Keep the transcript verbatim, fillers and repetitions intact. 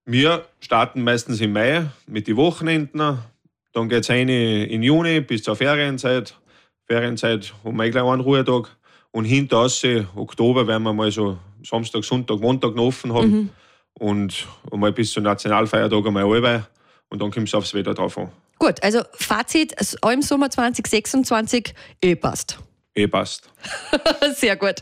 Wir starten meistens im Mai mit den Wochenenden. Dann geht es rein in Juni bis zur Ferienzeit. Ferienzeit haben wir gleich einen Ruhetag. Und hinter Oktober werden wir mal so Samstag, Sonntag, Montag noch offen haben. Mhm. Und mal bis zum Nationalfeiertag einmal allweil. Und dann kommt es aufs Wetter drauf an. Gut, also Fazit, im Sommer zwanzig sechsundzwanzig eh passt. Eh passt. Sehr gut.